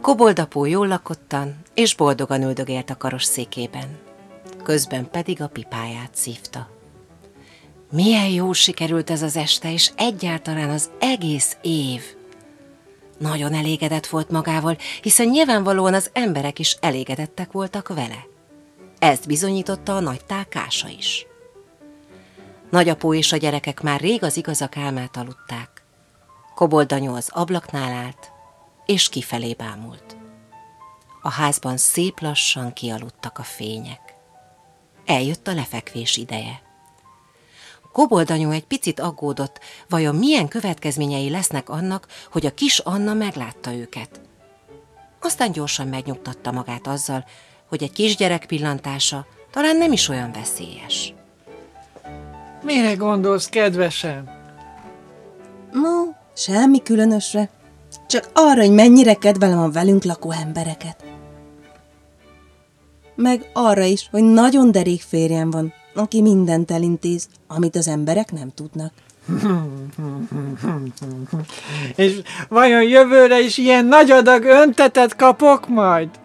Koboldapó jól lakottan és boldogan üldögélt a karosszékében, közben pedig a pipáját szívta. Milyen jól sikerült ez az este, és egyáltalán az egész év. Nagyon elégedett volt magával, hiszen nyilvánvalóan az emberek is elégedettek voltak vele. Ezt bizonyította a nagy tál Kása is. Nagyapó és a gyerekek már rég az igazak álmát aludták. Koboldanyó az ablaknál állt, és kifelé bámult. A házban szép lassan kialudtak a fények. Eljött a lefekvés ideje. Koboldanyó egy picit aggódott, vajon milyen következményei lesznek annak, hogy a kis Anna meglátta őket. Aztán gyorsan megnyugtatta magát azzal, hogy egy kisgyerek pillantása talán nem is olyan veszélyes. Mire gondolsz, kedvesem? No, semmi különösre. Csak arra, hogy mennyire kedvelem a velünk lakó embereket. Meg arra is, hogy nagyon derék férjem van, aki mindent elintéz, amit az emberek nem tudnak. És vajon jövőre is ilyen nagy adag öntetet kapok majd?